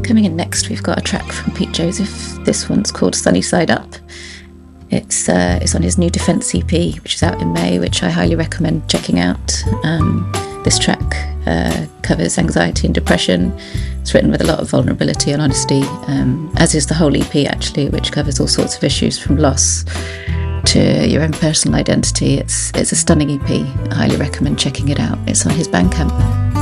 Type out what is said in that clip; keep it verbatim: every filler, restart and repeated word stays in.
Coming in next, we've got a track from Pete Joseph. This one's called Sunny Side Up. It's uh, it's on his new Defence E P, which is out in May, which I highly recommend checking out. Um, this track uh, covers anxiety and depression. It's written with a lot of vulnerability and honesty, um, as is the whole E P actually, which covers all sorts of issues from loss to your own personal identity. It's it's a stunning E P. I highly recommend checking it out. It's on his Bandcamp.